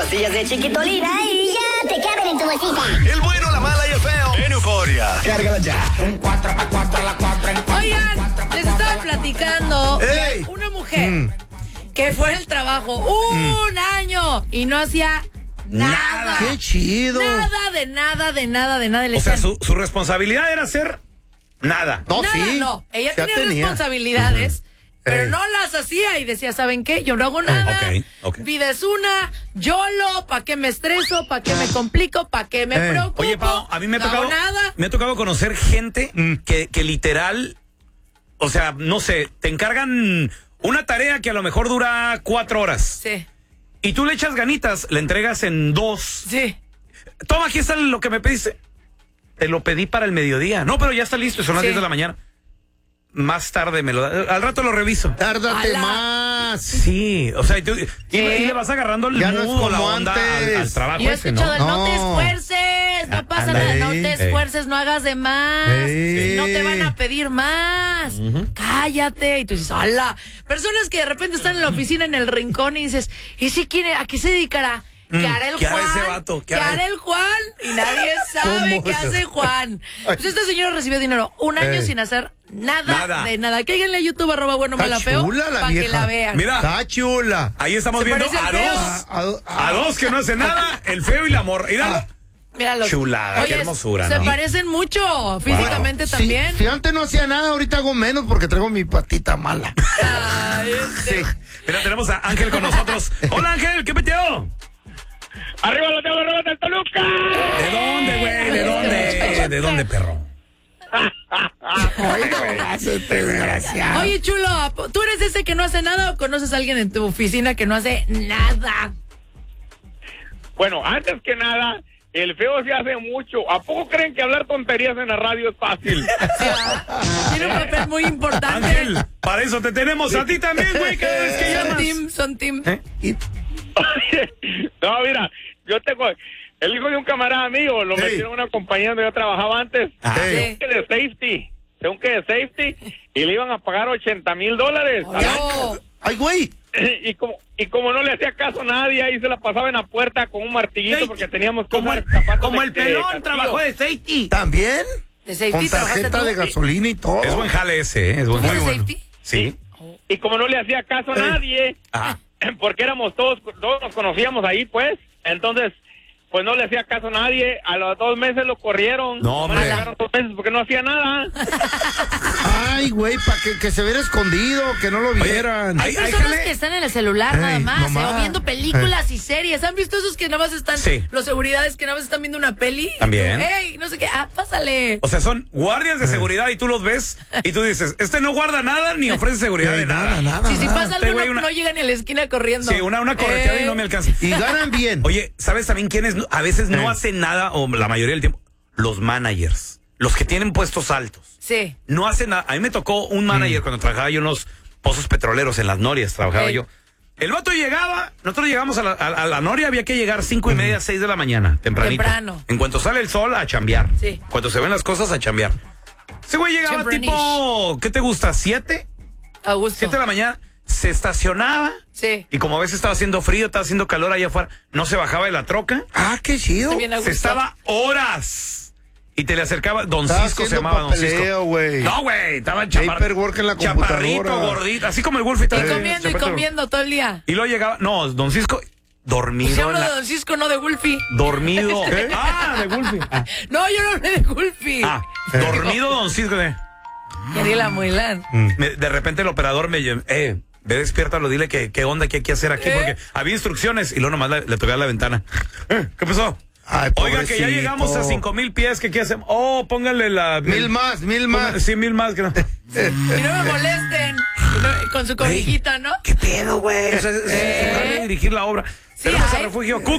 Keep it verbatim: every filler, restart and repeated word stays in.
pastillas de Chiquitolina y ya te caben en tu bolsita. El bueno, la mala y el feo. En Euforia. Cárgala ya. Un cuatro para cuatro, la cuatro en cuatro. Oigan, les estaba platicando ¡Ey! de una mujer Mm. que fue al trabajo un mm. año y no hacía nada. Nada. ¡Qué chido! Nada, de nada, de nada, de nada. Le O sea, decían, su, su responsabilidad era hacer nada. No, nada, sí. no. Ella Ya tenía, tenía. responsabilidades, uh-huh. pero Ey. no las hacía y decía, ¿saben qué? Yo no hago nada. Ok, ok. Vida es una, YOLO, ¿para qué me estreso? ¿Para qué me complico? ¿Para qué me Ey. preocupo? Oye, Pau, a mí me ha no tocado, hago nada. me ha tocado conocer gente Mm. que, que literal, o sea, no sé, te encargan una tarea que a lo mejor dura cuatro horas. Sí, Y tú le echas ganitas, le entregas en dos. sí. Toma, aquí está lo que me pediste. Te lo pedí para el mediodía. No, pero ya está listo, son las Sí. diez de la mañana. Más tarde me lo da. Al rato lo reviso. Tárdate Ala. más. Sí, o sea, y, tú- y- ¿Qué? y le vas agarrando el Ya no es mood, la como onda al, antes. al trabajo Yo he ese, escuchado ¿no? el no te No. esfuerces, no Ah, pasa ándale. nada, no te Ey. esfuerces, no hagas de más, Ey. no te van a pedir más, cállate. Y tú dices, ¡hala! Personas que de repente están en la oficina en el rincón y dices, ¿y si quiere, a qué se dedicará? ¿Qué hará el ¿qué hará Juan? ese vato? ¿Qué ¿Qué hará? hará el Juan? Y nadie sabe ¿Cómo qué es eso? hace Juan. Pues esta señora recibió dinero un año Ey. sin hacer nada, Nada. de nada. Cáiganle a YouTube, arroba bueno, Está mala, feo, chula la para que vieja. la vean. Mira, Está chula. ahí estamos Se viendo parece a al feo. dos. A, a- A dos que no hacen nada, el feo y la morra. Míralo. Míralo. Chulada, qué Oye, hermosura, se ¿no? parecen mucho físicamente Sí, también. Si antes no hacía nada, ahorita hago menos porque traigo mi patita mala. Ay, este- Mira, tenemos a Ángel con nosotros. Hola, Ángel, ¿qué peteo? ¡Arriba los Diablos Rojos del Toluca! ¿De dónde, güey? ¿De dónde? ¿De dónde, perro? Oye, chulo, ¿tú eres ese que no hace nada o conoces a alguien en tu oficina que no hace nada? Bueno, antes que nada, el feo se hace mucho. ¿A poco creen que hablar tonterías en la radio es fácil? Tiene un papel muy importante. Ángel, para eso te tenemos a ti también, güey, cada vez que Son llamas. team, son team. ¿Eh? Y- No, mira, yo tengo... El hijo de un camarada mío lo Hey. metieron en una compañía donde yo trabajaba antes. Ah, Ey. Sí. Que de safety. Según que de safety. Y le iban a pagar ochenta mil dólares. Oh, Ay, güey. Y como, y como no le hacía caso a nadie, ahí se la pasaba en la puerta con un martillito Safety. porque teníamos Como cosas, el, zapatos como de- el de pelón castillo. trabajó de safety. ¿También? ¿de safety Con trabajaste tarjeta tú? de gasolina y todo. Es buen jale ese, ¿eh? Es buen, ¿Tú muy haces bueno. safety? Sí. Y como no le hacía caso a Ey. nadie, Ah. porque éramos todos, todos nos conocíamos ahí, pues, entonces, pues no le hacía caso a nadie. A los dos meses lo corrieron. No, hombre. Le pagaron dos meses porque no hacía nada. Ay, güey, para que, que se viera escondido, que no lo vieran. Ay, Hay ay, personas jale. que están en el celular Ey, nada más, nomás. eh, o viendo películas y series. ¿Han visto esos que nada más están, Sí. los seguridades que nada más están viendo una peli? También. Ey, no sé qué, ah, pásale. O sea, son guardias de seguridad y tú los ves y tú dices, este no guarda nada ni ofrece seguridad Ey, de nada. nada, nada. Si, si nada. pasa Este algo, güey, no, una- no llega ni a la esquina corriendo. Sí, una, una correteada y no me alcanza. Y ganan bien. Oye, ¿sabes también quiénes no- a veces no Eh. hacen nada o la mayoría del tiempo? Los managers, los que tienen puestos altos. Sí. No hacen nada. A mí me tocó un manager cuando trabajaba yo en los pozos petroleros, en las norias trabajaba Ey. yo. El vato llegaba, nosotros llegamos a la, a, a la noria, había que llegar cinco y media, seis de la mañana, tempranito. Temprano. En cuanto sale el sol, a chambear. Sí. Cuando se ven las cosas, a chambear. Ese güey llegaba Tempranish. tipo, ¿qué te gusta? ¿Siete? Augusto. Siete de la mañana. Se estacionaba. Sí. Y como a veces estaba haciendo frío, estaba haciendo calor allá afuera, no se bajaba de la troca. Ah, qué chido. Está bien a Se gusto. estaba horas. Y te le acercaba, Don Estaba Cisco se haciendo llamaba Don papeleo, Cisco. güey. No, güey, estaba chapar... Paperwork en la chaparrito, computadora. gordito, así como el Wolfie. Y también, comiendo y chaparrito. comiendo todo el día. Y luego llegaba, no, Don Cisco, Se dormido. en habla la- de Don Cisco, no de Wolfie. Dormido. Ah, de Wolfie. Ah, No, yo no hablé de Wolfie. ah, dormido Don Cisco. De, Quería la muelan. me- de repente el operador me llama, eh, ve, despiértalo, dile que qué onda, qué hay que hacer aquí, ¿Eh? porque había instrucciones y luego nomás le, le toqué a la ventana. Eh, ¿Qué pasó? Ay, Oiga, que ya pobrecito. llegamos a cinco mil pies, ¿qué, qué hacemos? Oh, póngale la... Mil más, mil más. Sí, mil más. Que no. Y no me molesten. Y no- con su cobijita, ¿no? ¿Qué pedo, güey? O sea, es- es- Eh. es dirigir la obra. Sí, Tenemos a hay. Refugio